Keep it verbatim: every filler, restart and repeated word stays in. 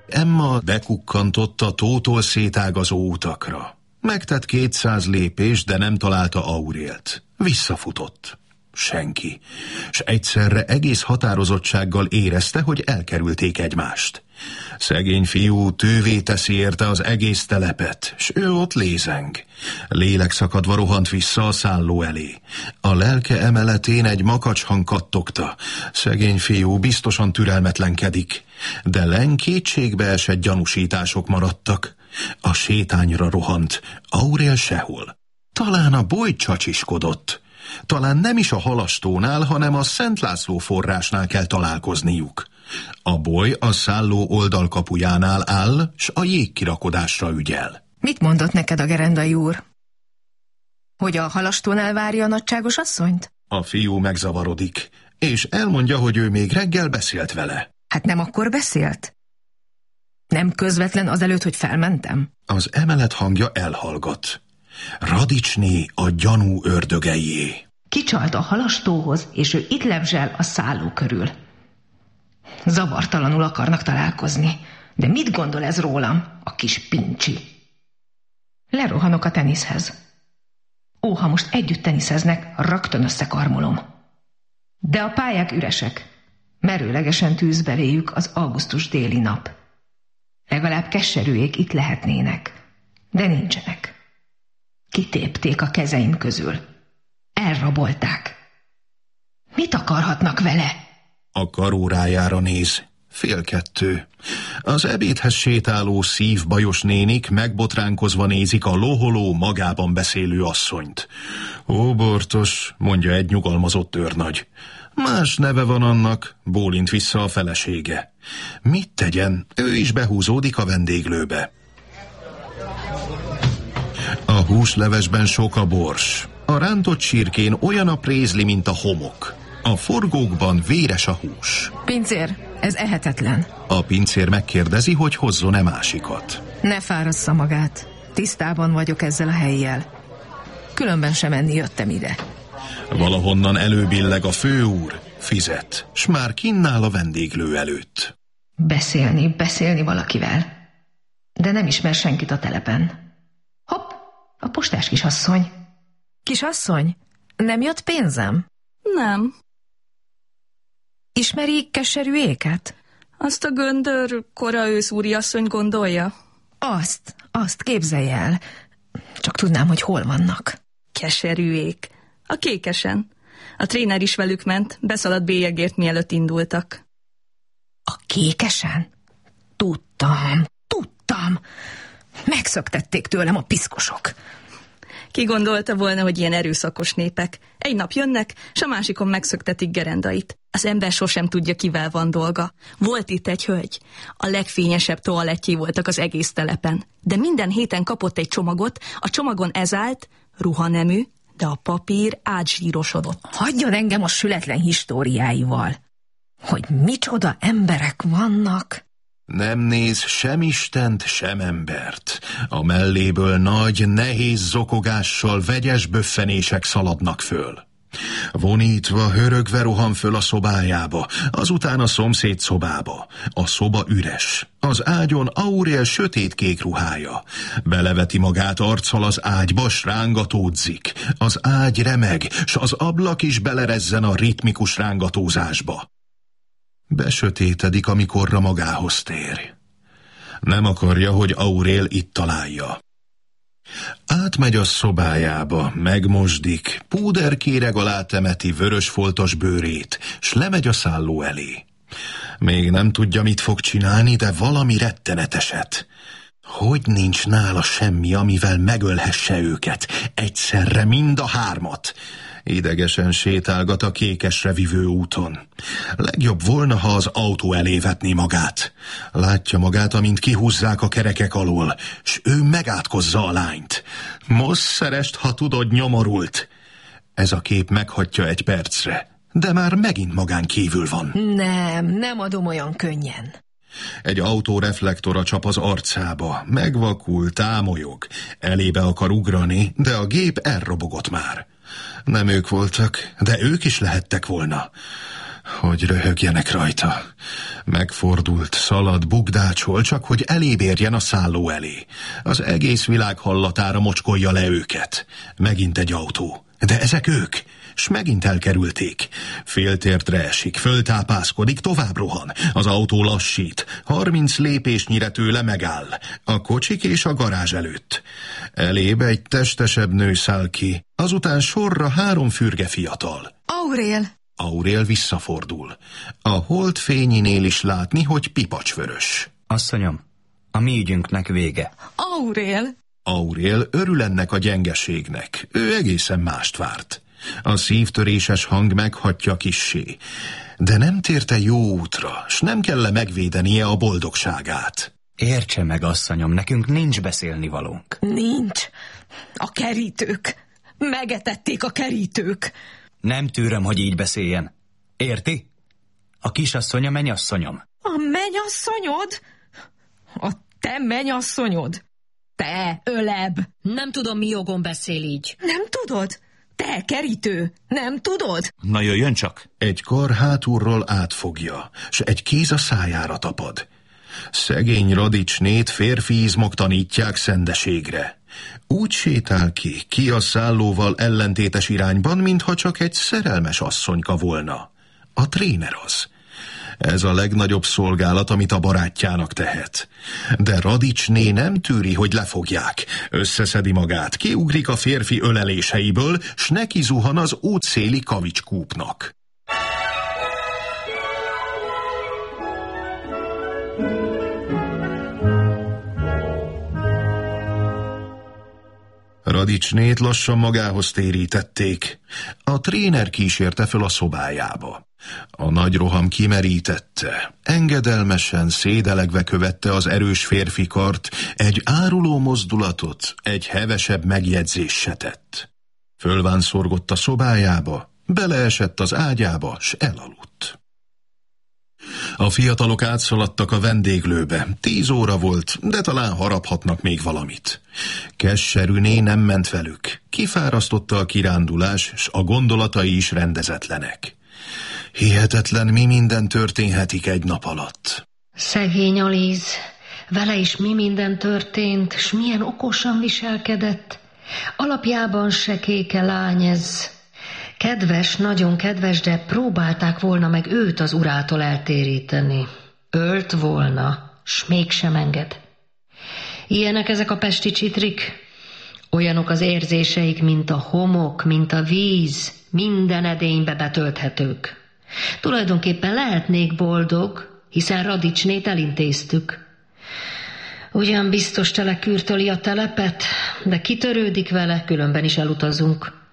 Emma bekukkantott a tótól szétágazó utakra. Megtett kétszáz lépést, de nem találta Aurélt. Visszafutott. Senki. S egyszerre egész határozottsággal érezte, hogy elkerülték egymást. Szegény fiú tővé teszi érte az egész telepet, s ő ott lézeng. Lélekszakadva rohant vissza a szálló elé. A lelke emeletén egy makacshang kattogta. Szegény fiú biztosan türelmetlenkedik, de len kétségbe esett gyanúsítások maradtak. A sétányra rohant, Aurél sehol. Talán a boly csacsiskodott. Talán nem is a halastónál, hanem a Szent László forrásnál kell találkozniuk. A boly a szálló oldalkapujánál áll, s a jégkirakodásra ügyel. Mit mondott neked a gerendai úr? Hogy a halastónál várja a nagyságos asszonyt? A fiú megzavarodik, és elmondja, hogy ő még reggel beszélt vele. Hát nem akkor beszélt? Nem közvetlen azelőtt, hogy felmentem? Az emelet hangja elhallgat. Radicsné a gyanú ördögeié. Kicsalt a halastóhoz, és ő itt lebzsel a szálló körül. Zavartalanul akarnak találkozni. De mit gondol ez rólam, a kis pincsi? Lerohanok a teniszhez. Ó, ha most együtt teniszeznek, rögtön összekarmolom. De a pályák üresek. Merőlegesen tűz beléjük az augusztus déli nap. Legalább keserűek itt lehetnének, de nincsenek. Kitépték a kezeim közül. Elrabolták. Mit akarhatnak vele? A karórájára néz. Fél kettő. Az ebédhez sétáló szívbajos nénik megbotránkozva nézik a loholó, magában beszélő asszonyt. Ó, bortos, mondja egy nyugalmazott őrnagy. Más neve van annak, bólint vissza a felesége. Mit tegyen? Ő is behúzódik a vendéglőbe. A húslevesben sok a bors. A rántott sirkén olyan a prézli, mint a homok. A forgókban véres a hús. Pincér, ez ehetetlen. A pincér megkérdezi, hogy hozzon-e másikat. Ne fárassza magát. Tisztában vagyok ezzel a helyjel. Különben sem enni jöttem ide. Valahonnan előbilleg a főúr, fizet, s már kinnál a vendéglő előtt. Beszélni, beszélni valakivel. De nem ismer senkit a telepen. Hopp, a postás kisasszony. Kisasszony, nem jött pénzem? Nem. Ismeri keserű éket? Azt a göndör kora ősz úriasszony gondolja? Azt, azt képzelj el. Csak tudnám, hogy hol vannak. Keserűék. A Kékesen. A tréner is velük ment, beszaladt bélyegért, mielőtt indultak. A Kékesen? Tudtam, tudtam. Megszöktették tőlem a piszkosok. Ki gondolta volna, hogy ilyen erőszakos népek? Egy nap jönnek, s a másikon megszöktetik gerendait. Az ember sosem tudja, kivel van dolga. Volt itt egy hölgy. A legfényesebb toalettjé voltak az egész telepen. De minden héten kapott egy csomagot, a csomagon ez állt, ruhanemű, de a papír átzsírosodott. Hagyjon engem a sületlen históriáival. Hogy micsoda emberek vannak. Nem néz sem Istent, sem embert. A melléből nagy, nehéz zokogással vegyes böffenések szaladnak föl. Vonítva, hörögve rohan föl a szobájába, azután a szomszéd szobába. A szoba üres. Az ágyon Aurél sötétkék ruhája. Beleveti magát arccal az ágyba, s rángatódzik. Az ágy remeg, s az ablak is belerezzen a ritmikus rángatózásba. Besötétedik, amikorra magához tér. Nem akarja, hogy Aurél itt találja. Átmegy a szobájába, megmosdik, púderkéreg alá temeti vörösfoltos bőrét, s lemegy a szálló elé. Még nem tudja, mit fog csinálni, de valami retteneteset. Hogy nincs nála semmi, amivel megölhesse őket, egyszerre mind a hármat? Idegesen sétálgat a Kékesre vivő úton. Legjobb volna, ha az autó elé vetné magát. Látja magát, amint kihúzzák a kerekek alól, s ő megátkozza a lányt. Most szerest, ha tudod, nyomorult. Ez a kép meghagyja egy percre, de már megint magán kívül van. Nem, nem adom olyan könnyen. Egy autó reflektora csap az arcába, megvakul, támolyog. Elébe akar ugrani, de a gép elrobogott már. Nem ők voltak, de ők is lehettek volna. hogy röhögjenek rajta. Megfordult, szalad, bugdácsol, csak hogy elébb érjen a szálló elé. Az egész világ hallatára mocskolja le őket. Megint egy autó. De ezek ők, s megint elkerülték. Féltértre esik, föltápászkodik, tovább rohan. Az autó lassít, harminc lépésnyire tőle megáll. A kocsik és a garázs előtt. Elébe egy testesebb nő száll ki, azután sorra három fürge fiatal. Aurél! Aurél visszafordul. A hold fényénél is látni, hogy pipacsvörös. Asszonyom, a mi ügyünknek vége. Aurél! Aurél örül ennek a gyengeségnek. Ő egészen mást várt. A szívtöréses hang meghatja kissé. De nem térte jó útra, s nem kell megvédenie a boldogságát. Értse meg, asszonyom, nekünk nincs beszélnivalónk. Nincs. A kerítők. Megetették a kerítők. Nem tűröm, hogy így beszéljen. Érti? A kisasszony a mennyasszonyom. A mennyasszonyod? A te mennyasszonyod? Te, öleb! Nem tudom, mi jogon beszél így. Nem tudod? Te, kerítő! Nem tudod? Na jöjjön csak! Egy kar hátulról átfogja, s egy kéz a szájára tapad. Szegény Radicsnét férfi izmok tanítják szendeségre. Úgy sétál ki, ki a szállóval ellentétes irányban, mintha csak egy szerelmes asszonyka volna. A tréner az. Ez a legnagyobb szolgálat, amit a barátjának tehet. De Radicsné nem tűri, hogy lefogják. Összeszedi magát, kiugrik a férfi öleléseiből, s neki zuhan az útszéli kavicskúpnak. Radicsnét lassan magához térítették. A tréner kísérte föl a szobájába. A nagy roham kimerítette. Engedelmesen, szédelegve követte az erős férfi kart, egy áruló mozdulatot, egy hevesebb megjegyzés se tett. Fölvánszorgott a szobájába, beleesett az ágyába, s elaludt. A fiatalok átszaladtak a vendéglőbe. Tíz óra volt, de talán haraphatnak még valamit. Kesserűné nem ment velük. Kifárasztotta a kirándulás, s a gondolatai is rendezetlenek. Hihetetlen, mi minden történhetik egy nap alatt. Szegény Alíz, vele is mi minden történt, s milyen okosan viselkedett. Alapjában se kéke lány ez. Kedves, nagyon kedves, de próbálták volna meg őt az urától eltéríteni. Ölt volna, s mégsem enged. Ilyenek ezek a pesti csitrik. Olyanok az érzéseik, mint a homok, mint a víz, minden edénybe betölthetők. Tulajdonképpen lehetnék boldog, hiszen Radicsnét elintéztük. Ugyan biztos telekürtöli a telepet, de kitörődik vele, különben is elutazunk.